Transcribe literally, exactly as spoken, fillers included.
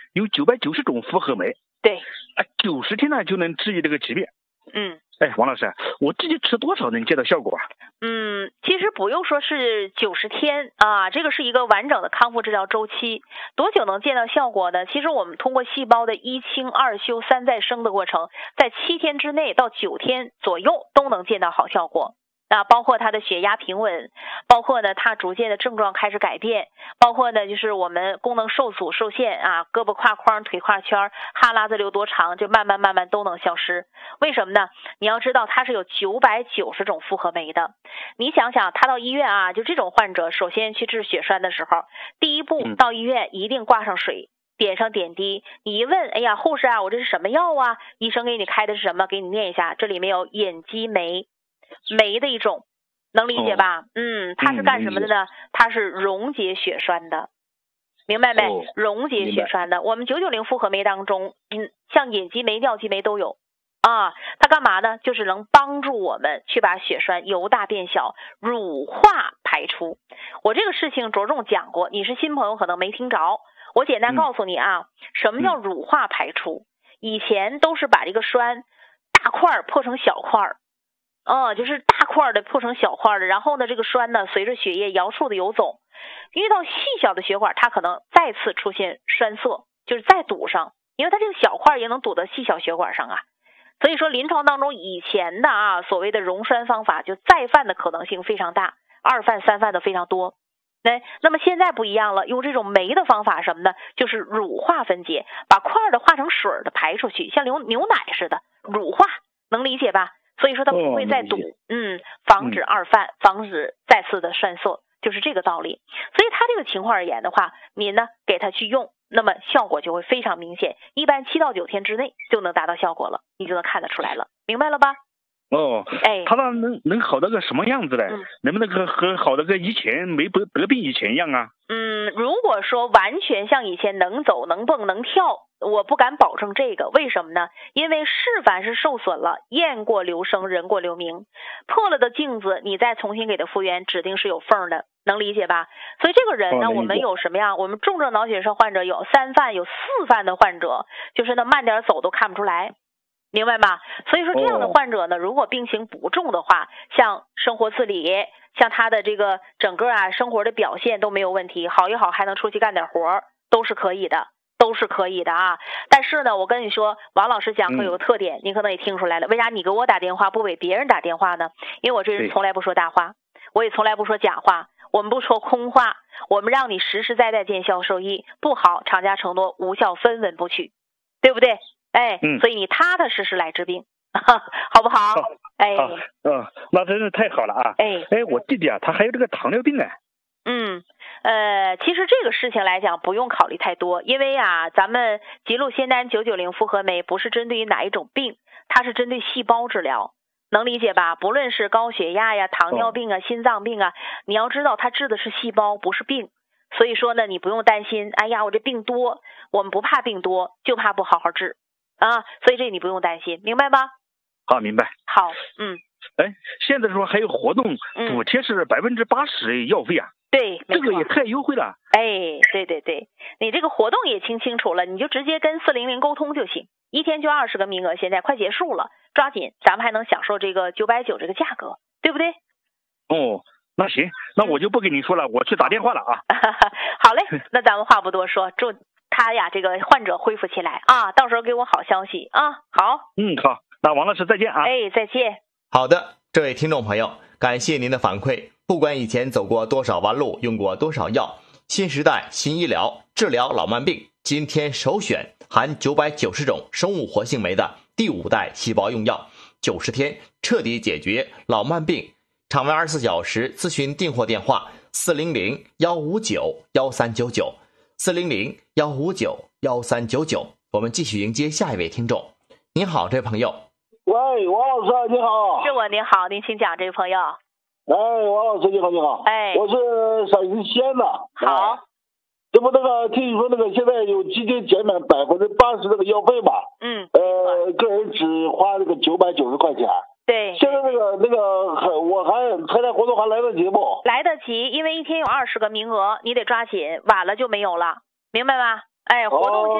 有九百九十种复合酶。 对。 啊，九十天呢就能治愈这个疾病。 嗯。 哎，王老师，我自己吃多少能见到效果啊？ 嗯，其实不用说是九十天啊，这个是一个完整的康复治疗周期。多久能见到效果呢？其实我们通过细胞的一清二修三再生的过程，在七天之内到九天左右都能见到好效果。啊，包括他的血压平稳，包括呢他逐渐的症状开始改变，包括呢就是我们功能受阻受限啊，胳膊胯框、腿胯圈、哈喇子流多长，就慢慢慢慢都能消失。为什么呢？你要知道它是有九百九十种复合酶的。你想想，他到医院啊，就这种患者，首先去治血栓的时候，第一步到医院一定挂上水。点上点滴，你一问，哎呀，护士啊，我这是什么药啊？医生给你开的是什么？给你念一下，这里面有眼激酶。酶的一种，能理解吧？哦、嗯，它是干什么的呢？它是溶解血栓的，明白没？哦、溶解血栓的。我们九九零复合酶当中，嗯，像隐激酶、尿激酶都有啊。它干嘛呢？就是能帮助我们去把血栓由大变小，乳化排出。我这个事情着重讲过，你是新朋友可能没听着。我简单告诉你啊，嗯、什么叫乳化排出？以前都是把这个栓大块破成小块。哦，就是大块的破成小块的，然后呢，这个栓呢随着血液摇速的游走，遇到细小的血管，它可能再次出现栓塞，就是再堵上，因为它这个小块也能堵到细小血管上啊。所以说临床当中以前的啊所谓的溶栓方法就再犯的可能性非常大，二犯三犯的非常多。那那么现在不一样了，用这种酶的方法什么呢？就是乳化分解，把块的化成水的排出去，像牛牛奶似的乳化，能理解吧？所以说它不会再堵，哦、嗯，防止二犯，嗯、防止再次的栓塞，就是这个道理。所以他这个情况而言的话，你呢给他去用，那么效果就会非常明显，一般七到九天之内就能达到效果了，你就能看得出来了，明白了吧？ 哦，哎，他那能能好到个什么样子嘞？嗯、能不能和和好的跟以前没得得病以前一样啊？ 嗯，如果说完全像以前能走能蹦能跳，我不敢保证这个，为什么呢？因为是凡是受损了，雁过留声，人过留名，破了的镜子你再重新给它复原，指定是有缝的，能理解吧？所以这个人呢，哦、我们有什么呀？我们重症脑血栓患者有三犯有四犯的患者，就是那慢点走都看不出来。明白吗？所以说这样的患者呢，如果病情不重的话，像生活自理，像他的这个整个啊生活的表现都没有问题，好一好还能出去干点活，都是可以的，都是可以的啊。但是呢，我跟你说，王老师讲课有个特点，嗯、你可能也听出来了，为啥你给我打电话不给别人打电话呢？因为我这人从来不说大话，我也从来不说假话，我们不说空话，我们让你实实在在见效受益，不好厂家承诺无效分文不取，对不对？哎，嗯、所以你踏踏实实来治病，好不好？ 好， 哎， 好，嗯，那真是太好了啊！ 哎， 哎，我弟弟啊，他还有这个糖尿病呢。 嗯，呃，其实这个事情来讲不用考虑太多，因为啊，咱们吉路仙丹九九零复合酶不是针对于哪一种病，它是针对细胞治疗，能理解吧？不论是高血压呀、糖尿病啊、哦、心脏病啊，你要知道它治的是细胞，不是病。所以说呢，你不用担心，哎呀，我这病多，我们不怕病多，就怕不好好治。啊，所以这你不用担心，明白吧？ 好，明白。 好，嗯。 哎，现在说还有活动，补贴是百分之八十药费啊。 对， 这个也太优惠了。 哎，对对对，你这个活动也听清楚了，你就直接跟四零零沟通就行，一天就二十个名额，现在快结束了，抓紧，咱们还能享受这个九百九这个价格，对不对？ 哦，那行，那我就不跟你说了，我去打电话了啊。 好嘞，那咱们话不多说，祝他呀，这个患者恢复起来啊，到时候给我好消息啊。好， 嗯，好，那王老师再见啊。 哎，再见。 好的，这位听众朋友，感谢您的反馈。不管以前走过多少弯路，用过多少药，新时代新医疗治疗老慢病，今天首选含九百九十种生物活性酶的第五代细胞用药，九十天彻底解决老慢病。场外二十四小时咨询订货电话：四零零幺五九幺三九九。四零零幺五九幺三九九，我们继续迎接下一位听众。您好，这位朋友。 喂，王老师，你好。 是我，您好，您请讲，这位朋友。 哎，王老师，你好，你好。 哎， 我是陕西西安的。 好。 哎、这不那个听说那个现在有直接减免百分之八十这个药费嘛？ 嗯。 呃，个人只花这个九百九十块钱。 对， 现在那个那个我还参加活动还来得及不？ 来得及，因为一天有二十个名额，你得抓紧，晚了就没有了，明白吗？哎，活动。哦